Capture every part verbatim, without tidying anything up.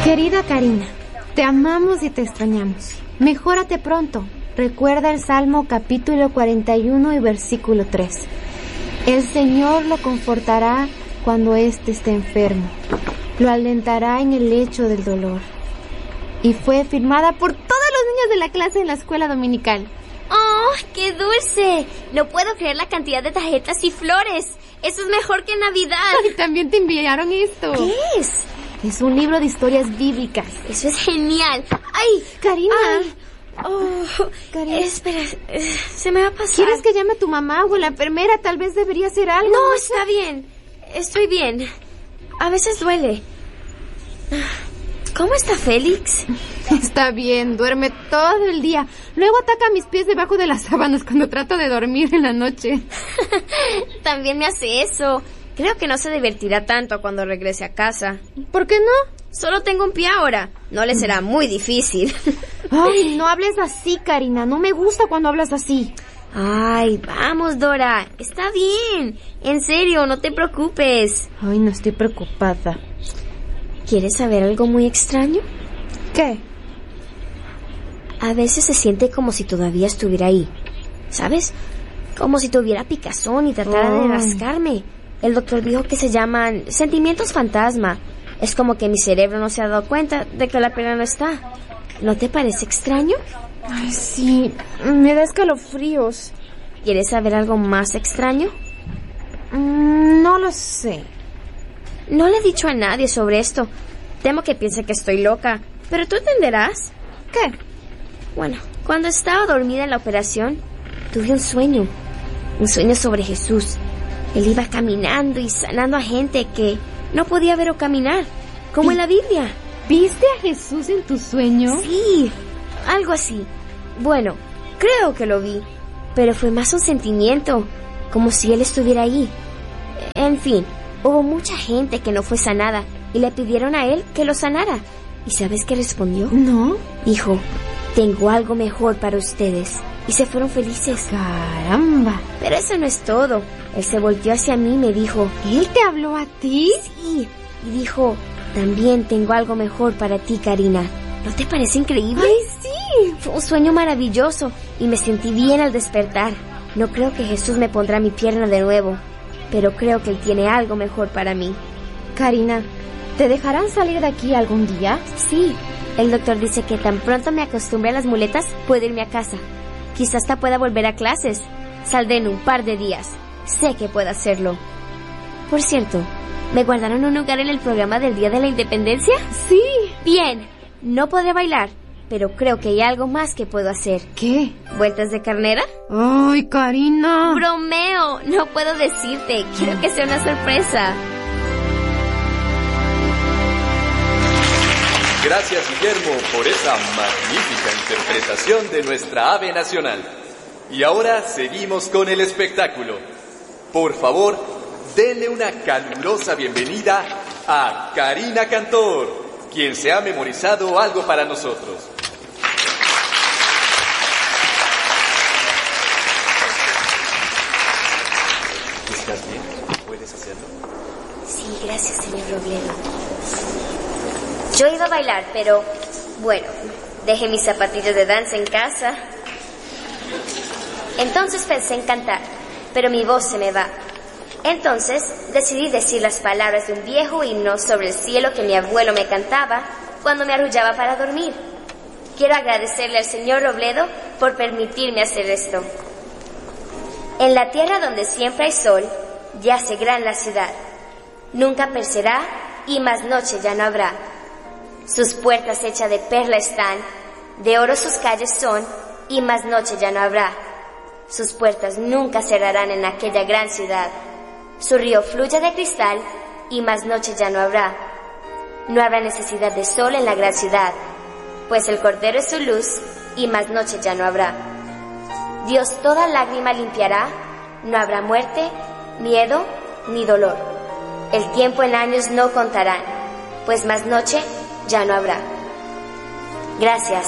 Querida Karina, te amamos y te extrañamos. Mejórate pronto. Recuerda el Salmo capítulo cuarenta y uno y versículo tres. El Señor lo confortará cuando éste esté enfermo. Lo alentará en el lecho del dolor. Y fue firmada por todos los niños de la clase en la escuela dominical. ¡Oh, qué dulce! No puedo creer la cantidad de tarjetas y flores. Eso es mejor que Navidad. Y también te enviaron esto. ¿Qué es? Es un libro de historias bíblicas. Eso es genial. ¡Ay! Karina. Ay. Oh, Karina. Espera, se me va a pasar. ¿Quieres que llame a tu mamá o a la enfermera? Tal vez debería hacer algo. No, no está bien. Estoy bien. A veces duele. ¿Cómo está Félix? Está bien, duerme todo el día. Luego ataca mis pies debajo de las sábanas cuando trato de dormir en la noche. También me hace eso. Creo que no se divertirá tanto cuando regrese a casa. ¿Por qué no? Solo tengo un pie ahora. No le será muy difícil. Ay, no hables así, Karina. No me gusta cuando hablas así. Ay, vamos, Dora. Está bien. En serio, no te preocupes. Ay, no estoy preocupada. ¿Quieres saber algo muy extraño? ¿Qué? A veces se siente como si todavía estuviera ahí. ¿Sabes? Como si tuviera picazón y tratara oh. de rascarme. El doctor dijo que se llaman sentimientos fantasma. Es como que mi cerebro no se ha dado cuenta de que la pena no está. ¿No te parece extraño? Ay, sí. Me da escalofríos. ¿Quieres saber algo más extraño? Mm, no lo sé. No le he dicho a nadie sobre esto. Temo que piense que estoy loca. Pero tú entenderás. ¿Qué? Bueno, cuando estaba dormida en la operación, tuve un sueño. Un sueño sobre Jesús. Él iba caminando y sanando a gente que no podía ver o caminar, como en la Biblia. ¿Viste a Jesús en tu sueño? Sí, algo así. Bueno, creo que lo vi, pero fue más un sentimiento, como si Él estuviera ahí. En fin, hubo mucha gente que no fue sanada y le pidieron a Él que lo sanara. ¿Y sabes qué respondió? No. Dijo, tengo algo mejor para ustedes. Y se fueron felices. ¡Caramba! Pero eso no es todo. Él se volteó hacia mí y me dijo... ¿Él te habló a ti? Sí. Y dijo, también tengo algo mejor para ti, Karina. ¿No te parece increíble? ¡Ay, sí! Fue un sueño maravilloso y me sentí bien al despertar. No creo que Jesús me pondrá mi pierna de nuevo, pero creo que Él tiene algo mejor para mí. Karina, ¿te dejarán salir de aquí algún día? Sí. El doctor dice que tan pronto me acostumbre a las muletas, puedo irme a casa. Quizás hasta pueda volver a clases. Saldré en un par de días. Sé que puedo hacerlo. Por cierto, ¿me guardaron un lugar en el programa del Día de la Independencia? Sí. Bien. No podré bailar, pero creo que hay algo más que puedo hacer. ¿Qué? ¿Vueltas de carnera? ¡Ay, Karina! Bromeo. No puedo decirte. Quiero que sea una sorpresa. Gracias, Guillermo, por esa magnífica interpretación de nuestra ave nacional. Y ahora seguimos con el espectáculo. Por favor, denle una calurosa bienvenida a Karina Cantor, quien se ha memorizado algo para nosotros. ¿Estás bien? ¿Puedes hacerlo? Sí, gracias, señor Robledo. Yo iba a bailar, pero, bueno, dejé mis zapatillas de danza en casa. Entonces pensé en cantar, pero mi voz se me va. Entonces decidí decir las palabras de un viejo himno sobre el cielo que mi abuelo me cantaba cuando me arrullaba para dormir. Quiero agradecerle al señor Robledo por permitirme hacer esto. En la tierra donde siempre hay sol, yace gran la ciudad. Nunca perecerá y más noche ya no habrá. Sus puertas hechas de perla están, de oro sus calles son, y más noche ya no habrá. Sus puertas nunca cerrarán en aquella gran ciudad. Su río fluye de cristal, y más noche ya no habrá. No habrá necesidad de sol en la gran ciudad, pues el Cordero es su luz, y más noche ya no habrá. Dios toda lágrima limpiará, no habrá muerte, miedo, ni dolor. El tiempo en años no contarán, pues más noche ya no habrá. Gracias.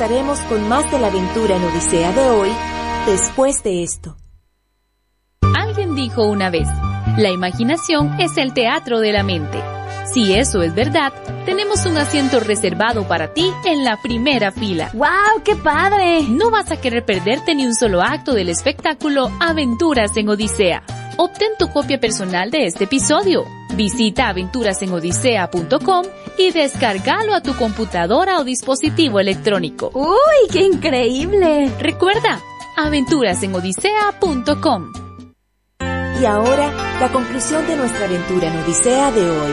regresaremos con más de la aventura en Odisea de hoy, después de esto. Alguien dijo una vez, la imaginación es el teatro de la mente. Si eso es verdad, tenemos un asiento reservado para ti en la primera fila. ¡Wow! ¡Qué padre! No vas a querer perderte ni un solo acto del espectáculo Aventuras en Odisea. Obtén tu copia personal de este episodio. Visita aventuras en odisea punto com y descárgalo a tu computadora o dispositivo electrónico. ¡Uy, qué increíble! Recuerda, aventuras en odisea punto com. Y ahora, la conclusión de nuestra aventura en Odisea de hoy.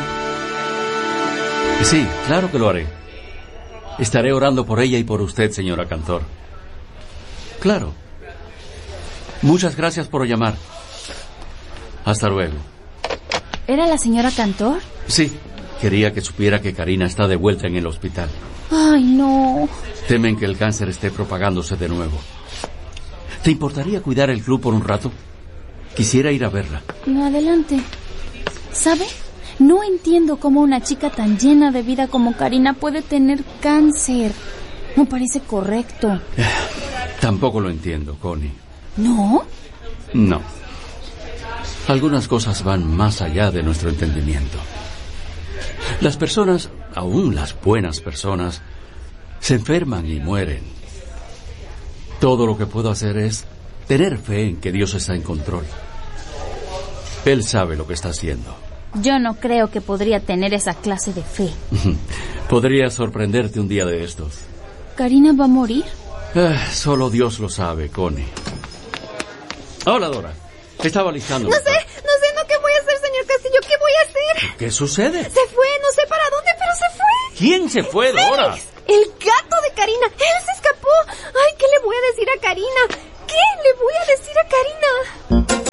Sí, claro que lo haré. Estaré orando por ella y por usted, señora Cantor. Claro. Muchas gracias por llamar. Hasta luego. ¿Era la señora Cantor? Sí, quería que supiera que Karina está de vuelta en el hospital. Ay, no. Temen que el cáncer esté propagándose de nuevo. ¿Te importaría cuidar el club por un rato? Quisiera ir a verla. No, adelante. ¿Sabe? No entiendo cómo una chica tan llena de vida como Karina puede tener cáncer. No parece correcto. Tampoco lo entiendo, Connie. ¿No? No. Algunas cosas van más allá de nuestro entendimiento. Las personas, aún las buenas personas, se enferman y mueren. Todo lo que puedo hacer es tener fe en que Dios está en control. Él sabe lo que está haciendo. Yo no creo que podría tener esa clase de fe. Podría sorprenderte un día de estos. ¿Karina va a morir? Eh, solo Dios lo sabe, Connie. Hola, Dora. Estaba listando. No sé, no sé, no qué voy a hacer, señor Castillo. ¿Qué voy a hacer? ¿Qué sucede? Se fue, no sé para dónde, pero se fue. ¿Quién se fue, Dora? Félix, el gato de Karina. Él se escapó. Ay, ¿qué le voy a decir a Karina? ¿Qué le voy a decir a Karina?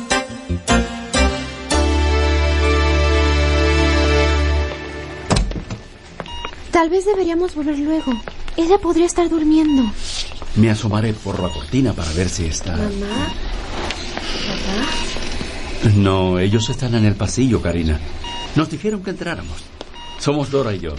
Tal vez deberíamos volver luego. Ella podría estar durmiendo. Me asomaré por la cortina para ver si está... ¿Mamá? ¿Papá? No, ellos están en el pasillo, Karina. Nos dijeron que entráramos. Somos Dora y yo.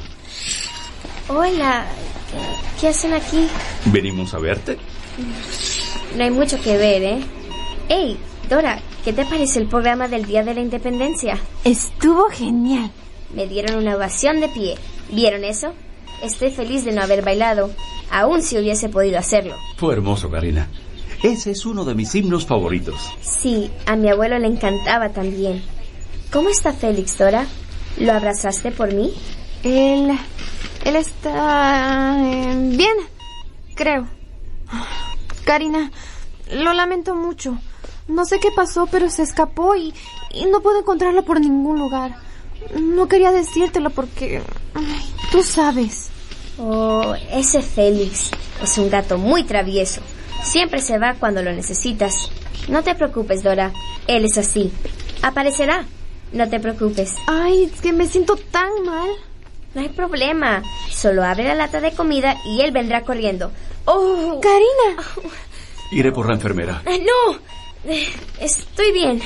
Hola. ¿Qué, qué hacen aquí? ¿Venimos a verte? No hay mucho que ver, ¿eh? Hey, Dora, ¿qué te parece el programa del Día de la Independencia? Estuvo genial. Me dieron una ovación de pie. ¿Vieron eso? Estoy feliz de no haber bailado, aun si hubiese podido hacerlo. Fue hermoso, Karina. Ese es uno de mis himnos favoritos. Sí, a mi abuelo le encantaba también. ¿Cómo está Félix, Dora? ¿Lo abrazaste por mí? Él... Él está... Eh, bien, creo. Karina, lo lamento mucho. No sé qué pasó, pero se escapó y, y no puedo encontrarlo por ningún lugar. No quería decírtelo porque... Ay, tú sabes. Oh, ese Félix es un gato muy travieso. Siempre se va cuando lo necesitas. No te preocupes, Dora. Él es así. Aparecerá. No te preocupes. Ay, es que me siento tan mal. No hay problema. Solo abre la lata de comida y él vendrá corriendo. ¡Oh! ¡Karina! Iré por la enfermera. ¡No! Estoy bien.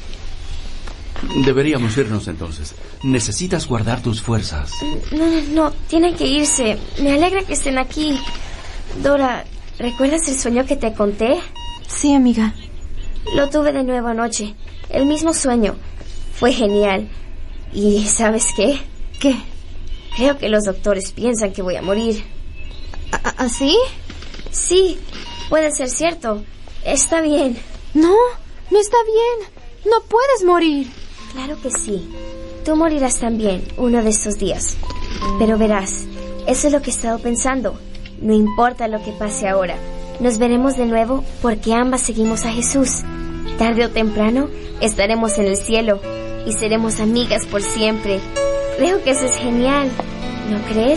Deberíamos irnos entonces. Necesitas guardar tus fuerzas. No, no, no. Tienen que irse. Me alegra que estén aquí. Dora, ¿recuerdas el sueño que te conté? Sí, amiga. Lo tuve de nuevo anoche. El mismo sueño. Fue genial. ¿Y sabes qué? ¿Qué? Creo que los doctores piensan que voy a morir. ¿Así? Sí, puede ser cierto. Está bien. No, no está bien. No puedes morir. Claro que sí. Tú morirás también uno de estos días. Pero verás, eso es lo que he estado pensando. No importa lo que pase ahora. Nos veremos de nuevo porque ambas seguimos a Jesús. Tarde o temprano estaremos en el cielo y seremos amigas por siempre. Creo que eso es genial. ¿No crees?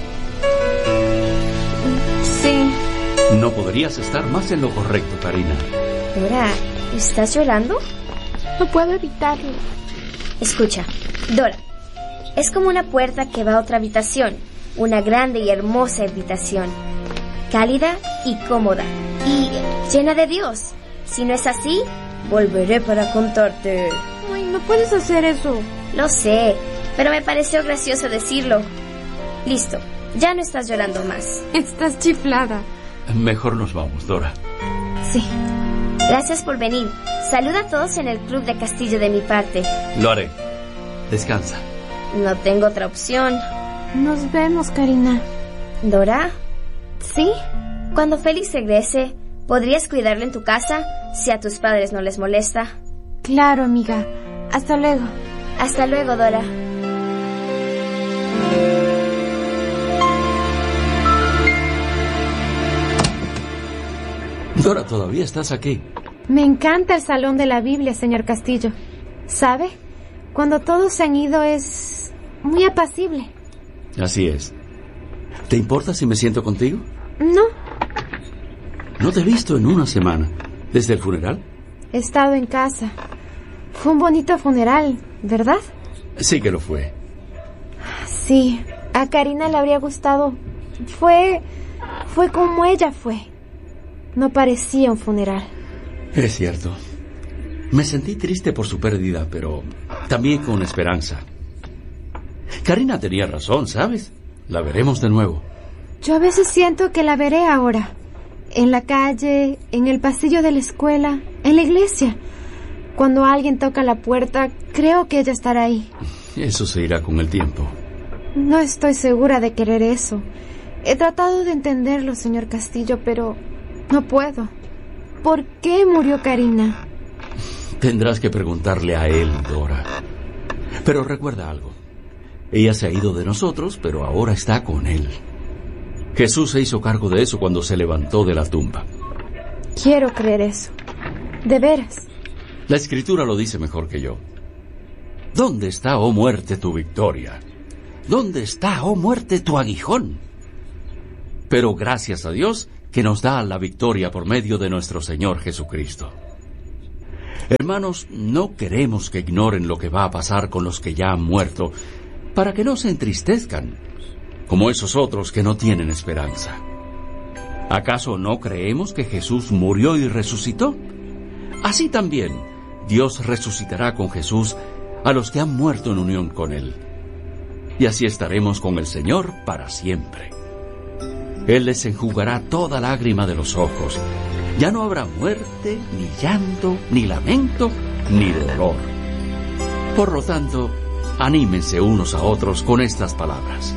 Sí. No podrías estar más en lo correcto, Karina. Dora, ¿estás llorando? No puedo evitarlo. Escucha, Dora, es como una puerta que va a otra habitación. Una grande y hermosa habitación. Cálida y cómoda. Y llena de Dios. Si no es así, volveré para contarte. Ay, no puedes hacer eso. Lo sé, pero me pareció gracioso decirlo. Listo, Ya no estás llorando más. Estás chiflada. Mejor nos vamos, Dora. Sí. Gracias por venir. Saluda a todos en el Club de Castillo de mi parte. Lo haré. Descansa. No tengo otra opción. Nos vemos, Karina. ¿Dora? ¿Sí? Cuando Félix regrese, ¿podrías cuidarlo en tu casa si a tus padres no les molesta? Claro, amiga. Hasta luego. Hasta luego, Dora. Dora, todavía estás aquí. Me encanta el Salón de la Biblia, señor Castillo. ¿Sabe? Cuando todos se han ido es muy apacible. Así es. ¿Te importa si me siento contigo? No. No te he visto en una semana. ¿Desde el funeral? He estado en casa. Fue un bonito funeral, ¿verdad? Sí que lo fue. Sí, a Karina le habría gustado. Fue... fue como ella fue. No parecía un funeral. Es cierto. Me sentí triste por su pérdida, pero también con esperanza. Karina tenía razón, ¿sabes? La veremos de nuevo. Yo a veces siento que la veré ahora. En la calle, en el pasillo de la escuela, en la iglesia. Cuando alguien toca la puerta, creo que ella estará ahí. Eso se irá con el tiempo. No estoy segura de querer eso. He tratado de entenderlo, señor Castillo, pero no puedo. ¿Por qué murió Karina? Tendrás que preguntarle a él, Dora. Pero recuerda algo. Ella se ha ido de nosotros, pero ahora está con él. Jesús se hizo cargo de eso cuando se levantó de la tumba. Quiero creer eso. De veras. La Escritura lo dice mejor que yo. ¿Dónde está, oh muerte, tu victoria? ¿Dónde está, oh muerte, tu aguijón? Pero gracias a Dios que nos da la victoria por medio de nuestro Señor Jesucristo. Hermanos, no queremos que ignoren lo que va a pasar con los que ya han muerto, para que no se entristezcan, como esos otros que no tienen esperanza. ¿Acaso no creemos que Jesús murió y resucitó? Así también, Dios resucitará con Jesús a los que han muerto en unión con Él. Y así estaremos con el Señor para siempre. Él les enjugará toda lágrima de los ojos. Ya no habrá muerte, ni llanto, ni lamento, ni dolor. Por lo tanto, anímense unos a otros con estas palabras.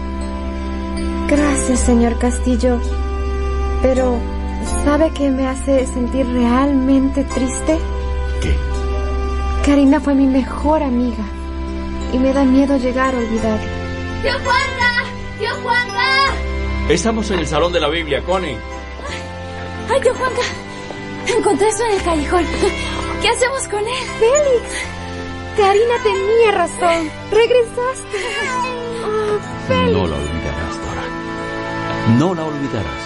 Gracias, señor Castillo. Pero, ¿sabe qué me hace sentir realmente triste? ¿Qué? Karina fue mi mejor amiga. Y me da miedo llegar a olvidarla. ¡Tío Juanga! ¡Tío Juanga! Estamos en el Salón de la Biblia, Connie. ¡Ay, tío Juanga! Encontré eso en el callejón. ¿Qué hacemos con él? ¡Félix! Karina tenía razón. ¡Regresaste! Oh, Félix. No la olvidarás, Dora. No la olvidarás.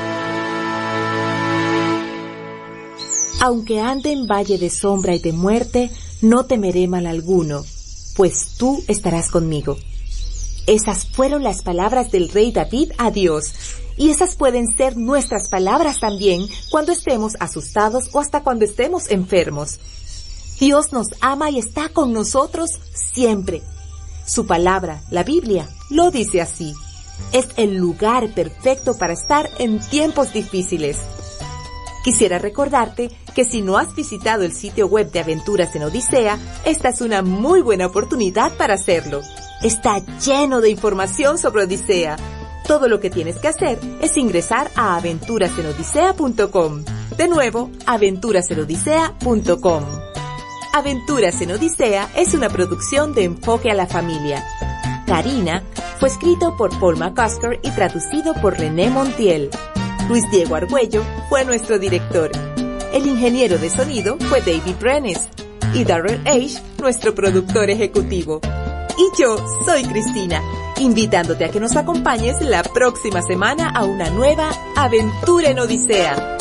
Aunque ande en valle de sombra y de muerte, no temeré mal alguno, pues tú estarás conmigo. Esas fueron las palabras del rey David a Dios, y esas pueden ser nuestras palabras también cuando estemos asustados o hasta cuando estemos enfermos. Dios nos ama y está con nosotros siempre. Su palabra, la Biblia, lo dice así. Es el lugar perfecto para estar en tiempos difíciles. Quisiera recordarte que si no has visitado el sitio web de Aventuras en Odisea, esta es una muy buena oportunidad para hacerlo. Está lleno de información sobre Odisea. Todo lo que tienes que hacer es ingresar a aventuras en odisea punto com. De nuevo, aventuras en odisea punto com. Aventuras en Odisea es una producción de Enfoque a la Familia. Karina fue escrito por Paul McCusker y traducido por René Montiel. Luis Diego Argüello fue nuestro director. El ingeniero de sonido fue David Brenes. Y Darrell H., nuestro productor ejecutivo. Y yo soy Cristina, invitándote a que nos acompañes la próxima semana a una nueva Aventura en Odisea.